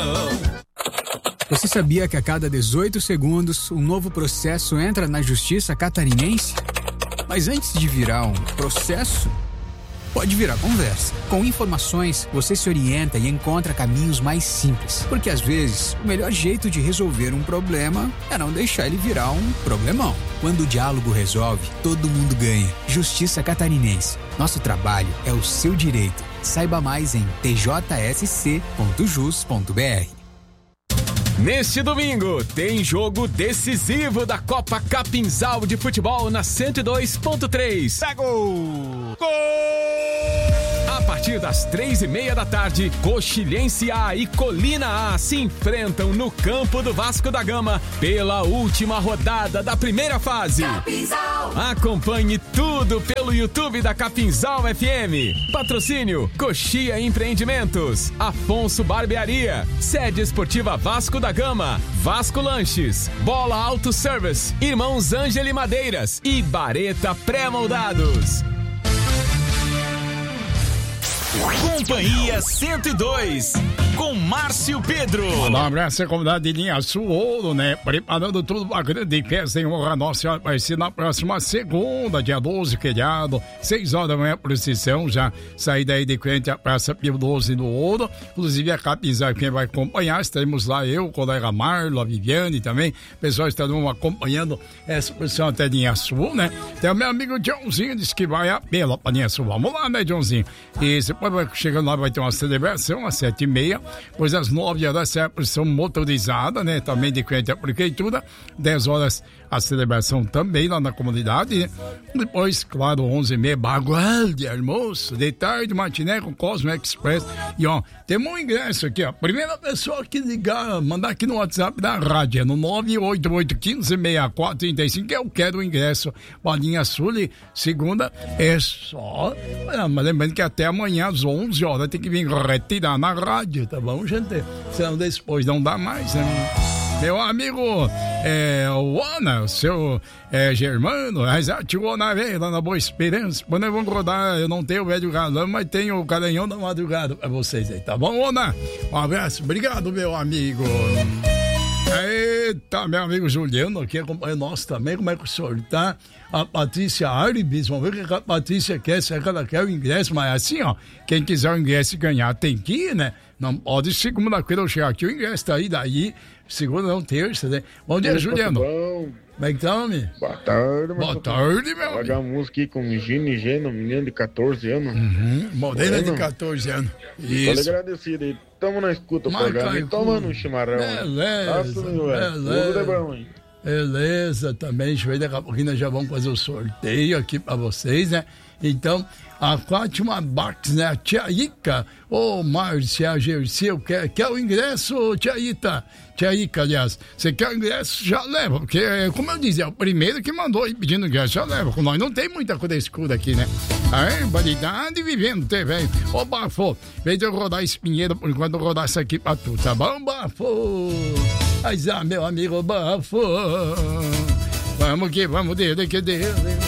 Você sabia que a cada 18 segundos um novo processo entra na Justiça Catarinense? Mas antes de virar um processo, pode virar conversa. Com informações, você se orienta e encontra caminhos mais simples. Porque às vezes, o melhor jeito de resolver um problema é não deixar ele virar um problemão. Quando o diálogo resolve, todo mundo ganha. Justiça Catarinense. Nosso trabalho é o seu direito. Saiba mais em tjsc.jus.br. Neste domingo, tem jogo decisivo da Copa Capinzal de Futebol na 102.3. Gol! A partir das 3:30 da tarde, Coxilhense A e Colina A se enfrentam no campo do Vasco da Gama pela última rodada da primeira fase. Capinzal. Acompanhe tudo pelo YouTube da Capinzal FM. Patrocínio Coxia Empreendimentos, Afonso Barbearia, Sede Esportiva Vasco da Gama, Vasco Lanches, Bola Auto Service, Irmãos Ângeli Madeiras e Bareta Pré-Moldados. Companhia 102, com Márcio Pedro. Um abraço à comunidade de Linha Sul Ouro, né? Preparando tudo para a grande festa em honra nossa. Vai ser na próxima segunda, dia 12, feriado, 6 horas da manhã, procissão. Já saída aí de frente à Praça Pio 12 do Ouro. Inclusive a Capinzal, quem vai acompanhar, estaremos lá, eu, o colega Marlo, a Viviane também. O pessoal estarão acompanhando essa posição até Linha Sul, né? Tem o meu amigo Joãozinho, disse que vai a pela para Linha Sul. Vamos lá, né, Joãozinho? E depois chegando lá vai ter uma celebração às 7h30, pois às 9 horas é a posição motorizada, né? Também de frente à prefeitura, 10 horas a celebração também lá na comunidade, né? Depois, claro, 11h30, bagual de almoço, de tarde, matiné com Cosmo Express. E ó, temos um ingresso aqui, ó. Primeira pessoa que ligar, mandar aqui no WhatsApp da rádio, é no 988156435, eu quero o ingresso para a Linha Sul. Segunda é só, mas lembrando que até amanhã às 11 horas tem que vir retirar na rádio, tá bom, gente? Senão depois não dá mais, né? Meu amigo, o Ana, o seu Germano, ativou na veia lá na Boa Esperança. Quando nós vamos rodar, eu não tenho o velho galão, mas tenho o Caranhão da Madrugada pra vocês aí, tá bom, Ana? Um abraço, obrigado, meu amigo. Eita, meu amigo Juliano aqui acompanha nós também. Como é que o senhor tá? A Patrícia Arbis, vamos ver o que a Patrícia quer, se ela quer o ingresso, mas assim, ó, quem quiser o ingresso e ganhar tem que ir, né? Não pode segunda-feira eu chegar aqui, o ingresso tá aí, daí, segunda não, terça, né? Bom dia, Juliano. Bom. Como é que tá, homem? Boa tarde, Boa tarde, meu amigo. Jogar a música aqui com Gino Geno, menino de 14 anos. Morena de 14 anos. Isso. Tô agradecido aí. Tamo na escuta o programa e tomando um chimarrão. Beleza, beleza, também, deixa eu ver, daqui a pouquinho nós já vamos fazer o sorteio aqui pra vocês, né? Então, a Fátima Bax, né? A Tia Ica, Márcia, Gerceu, quer o ingresso, Tia Ica, aliás, você quer o ingresso, já leva, porque, como eu dizia, é o primeiro que mandou aí pedindo ingresso, já leva, com nós não tem muita coisa escura aqui, né? A herbalidade vivendo, velho. Ô, Bafo, vem de eu rodar Espinheiro, por enquanto eu rodar isso aqui pra tu, tá bom, Bafo? Mas, meu amigo Bafo, vamos que vamos dele.